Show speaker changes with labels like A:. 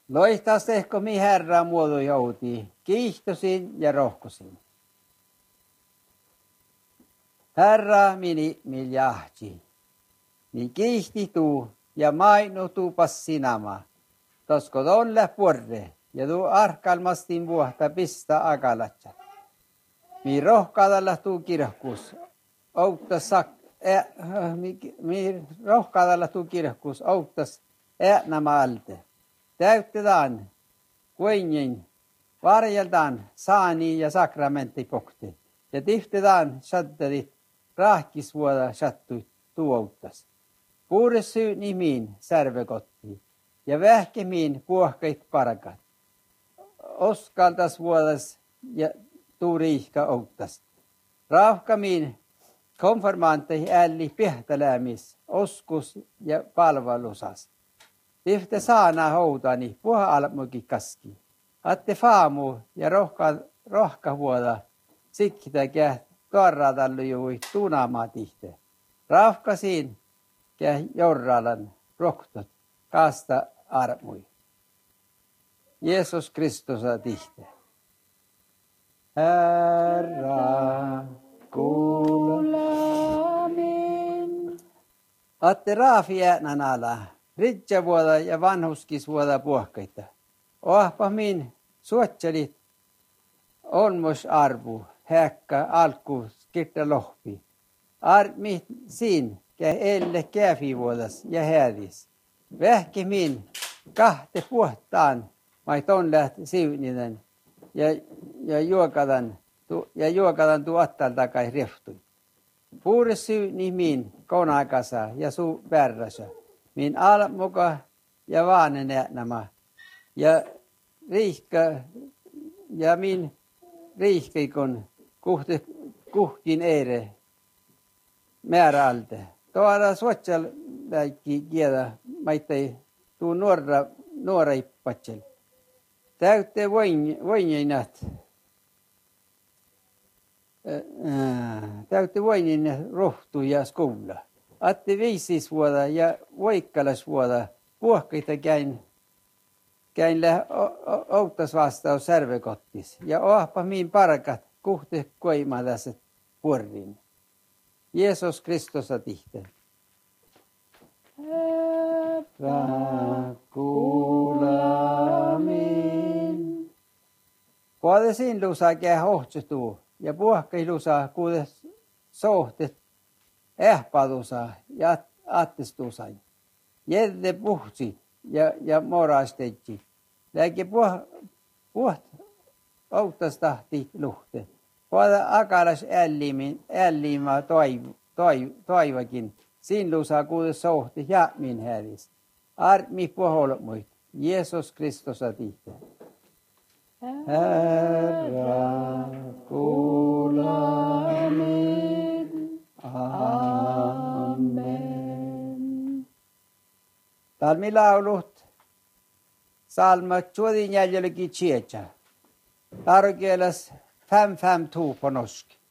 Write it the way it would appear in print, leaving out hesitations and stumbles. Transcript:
A: Loihtaas tehko mi Herra muodo joutii, kiihtosin ja rohkosin. Herra mini miljahti, mi kiihti tuu ja mainu tuu passinama. Tosko tolle porre ja tuu arkalmastin vuohta pista akalatsa. Mi rohkaadalla tuu kirhkus, outtas mi rohkaadalla tuu kirhkus, outtas nämä alte. Täytetään kuinnin, varjeltaan saani ja sakramentti pokti. Ja tiftetään shattadit rahkisvuoda shattui tuouttas. Puures syy nimiin särvekotti ja vähkemiin puohkeit parkat. Oskaltas vuodas ja tuuriihka outtas. Rauhkamiin konformantei älli piehtälämis, oskus ja palvelusas. Tifte saana houtani puha almuki kaski. Atte faamu ja rohka vuoda sikkitä käh tuoraadallu juuri tunamaa tihte. Rauhkasiin käh jorralan rohtot kasta armui. Jeesus Kristusa tihte. Herra, kuulamin. Atte raafi äänän ala. Ritjavuoda ja vanhuskisvuoda puohkaita. Ohpa min suotselit onmus arvu, häkkä, alku, skirta lohpi. Armi siin, käy elle käfivuodas ja häädis. Vähki min kahte puhtaan, mai ton lähti siuninen ja juokadan tuottal takai rehtui. Puures syy min konakasa ja suu värräsä. Min almuka ja vaanene nämä. Ja riihka ja min riihkeikon kuhtin eire määräalte. Tuoda suotsal läikki kiedä maittai tuu nuorai patsel. Täytte voinjinat. Täytte voinjinat rohtu ja skoula. Atti 5 vuoda ja voikkalas vuoda puohkaita käin outtas vastaus särvekottis. Ja ohpa miin parakat kuhte koimadäset puorin. Jeesus Kristusa tihte. Herra kuulamin. Puolde siin lusa käy hohtsutuu ja puohkai lusa kuudes sohtet ehpadusa ja attestusa. Jedde puhti ja morasteitsi. Läke puht outtas tahti luhte. Puolta akalas älliima toivakin. Siin lusa kuudes sohti ja min hävis. Armi puholmuit. Jeesus Kristusa tihte. Herra kuulamin. Amen. Talmilaulut. Salma tjuodin jäljelläkin tsietsä. Tarkielas 552 på norsk.